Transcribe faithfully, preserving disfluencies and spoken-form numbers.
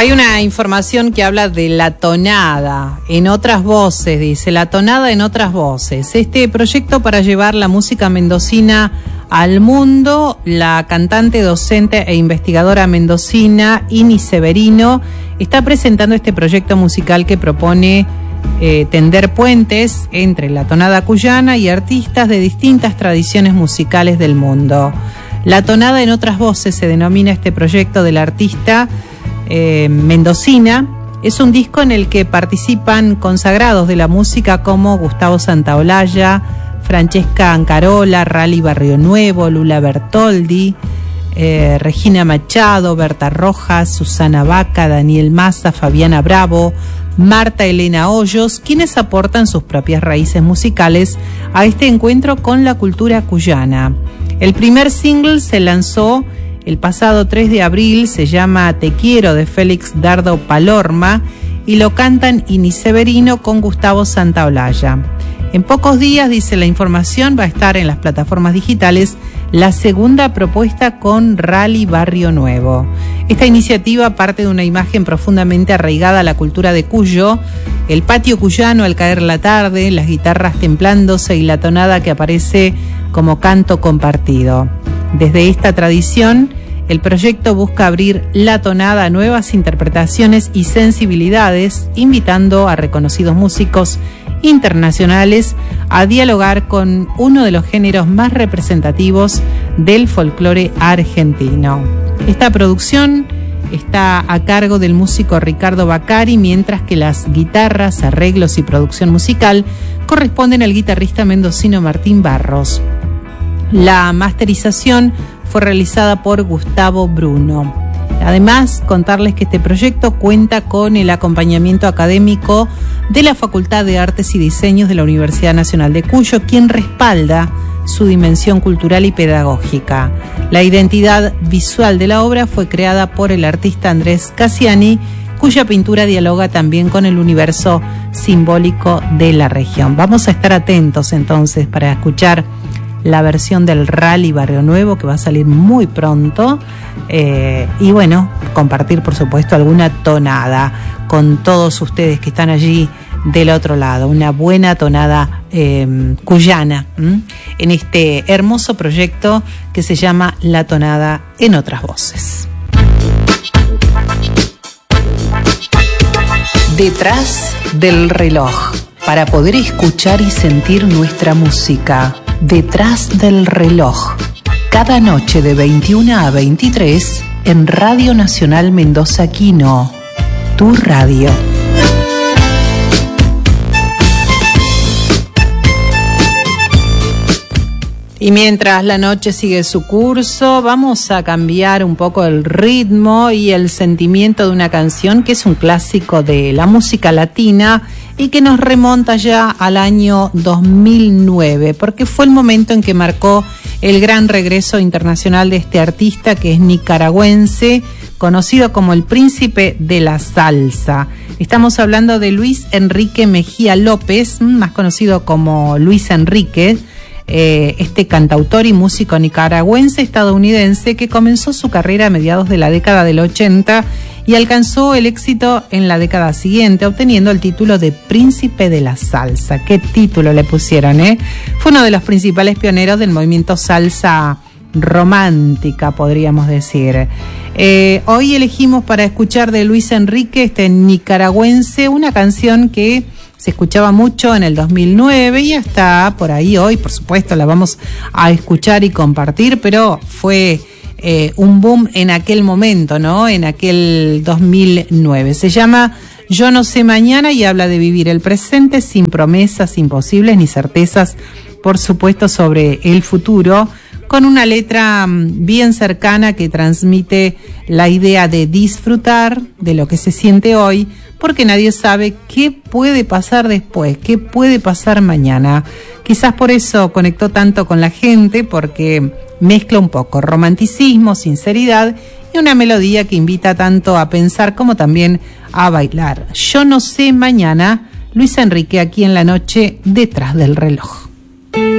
Hay una información que habla de la tonada en otras voces, dice, la tonada en otras voces. Este proyecto para llevar la música mendocina al mundo, la cantante, docente e investigadora mendocina Ini Severino está presentando este proyecto musical que propone eh, tender puentes entre la tonada cuyana y artistas de distintas tradiciones musicales del mundo. La tonada en otras voces se denomina este proyecto del artista eh, mendocina. Es un disco en el que participan consagrados de la música como Gustavo Santaolalla, Francesca Ancarola, Rally Barrio Nuevo, Lula Bertoldi, eh, Regina Machado, Berta Rojas, Susana Vaca, Daniel Massa, Fabiana Bravo, Marta Elena Hoyos, quienes aportan sus propias raíces musicales a este encuentro con la cultura cuyana. El primer single se lanzó el pasado tres de abril, se llama Te Quiero, de Félix Dardo Palorma, y lo cantan Ini Severino con Gustavo Santaolalla. En pocos días, dice la información, va a estar en las plataformas digitales la segunda propuesta con Rally Barrio Nuevo. Esta iniciativa parte de una imagen profundamente arraigada a la cultura de Cuyo, el patio cuyano al caer la tarde, las guitarras templándose y la tonada que aparece como canto compartido. Desde esta tradición, el proyecto busca abrir la tonada a nuevas interpretaciones y sensibilidades, invitando a reconocidos músicos internacionales a dialogar con uno de los géneros más representativos del folclore argentino. Esta producción está a cargo del músico Ricardo Baccari, mientras que las guitarras, arreglos y producción musical corresponden al guitarrista mendocino Martín Barros. La masterización fue realizada por Gustavo Bruno. Además, contarles que este proyecto cuenta con el acompañamiento académico de la Facultad de Artes y Diseños de la Universidad Nacional de Cuyo, quien respalda su dimensión cultural y pedagógica. La identidad visual de la obra fue creada por el artista Andrés Cassiani, cuya pintura dialoga también con el universo simbólico de la región. Vamos a estar atentos entonces para escuchar la versión del Rally Barrio Nuevo, que va a salir muy pronto, eh, y bueno, compartir por supuesto alguna tonada con todos ustedes que están allí del otro lado, una buena tonada eh, cuyana, ¿m? en este hermoso proyecto que se llama La Tonada en Otras Voces. Detrás del reloj, para poder escuchar y sentir nuestra música. Detrás del reloj, cada noche de veintiuna a veintitrés en Radio Nacional Mendoza Quino, tu radio. Y mientras la noche sigue su curso, vamos a cambiar un poco el ritmo y el sentimiento de una canción que es un clásico de la música latina y que nos remonta ya al año dos mil nueve, porque fue el momento en que marcó el gran regreso internacional de este artista que es nicaragüense, conocido como el príncipe de la salsa. Estamos hablando de Luis Enrique Mejía López, más conocido como Luis Enrique, eh, este cantautor y músico nicaragüense estadounidense que comenzó su carrera a mediados de la década del ochenta y alcanzó el éxito en la década siguiente, obteniendo el título de Príncipe de la Salsa. ¿Qué título le pusieron, eh? Fue uno de los principales pioneros del movimiento salsa romántica, podríamos decir. Eh, hoy elegimos para escuchar de Luis Enrique, este nicaragüense, una canción que se escuchaba mucho en el dos mil nueve y hasta por ahí hoy, por supuesto, la vamos a escuchar y compartir, pero fue eh, un boom en aquel momento, ¿no? En aquel dos mil nueve. Se llama Yo no sé mañana y habla de vivir el presente sin promesas imposibles ni certezas, por supuesto, sobre el futuro, con una letra bien cercana que transmite la idea de disfrutar de lo que se siente hoy, porque nadie sabe qué puede pasar después, qué puede pasar mañana. Quizás por eso conectó tanto con la gente, porque mezcla un poco romanticismo, sinceridad y una melodía que invita tanto a pensar como también a bailar. Yo no sé mañana, Luis Enrique, aquí en la noche Detrás del Reloj.